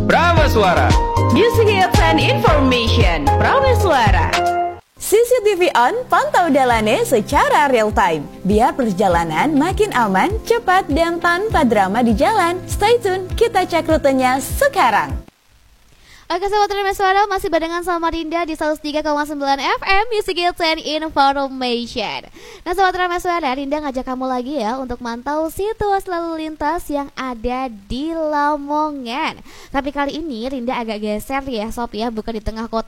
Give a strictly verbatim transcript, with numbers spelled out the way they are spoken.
Prameswara. Music Hits and Information. Prameswara. C C T V on, pantau Dalane secara real time. Biar perjalanan makin aman, cepat, dan tanpa drama di jalan. Stay tune, kita cek rutenya sekarang. Oke sobat Prameswara, masih barengan sama Rinda di seratus tiga koma sembilan F M Music Hits and Information. Nah sobat Prameswara, Rinda ngajak kamu lagi ya untuk mantau situasi lalu lintas yang ada di Lamongan. Tapi kali ini Rinda agak geser ya sob ya, bukan di tengah kota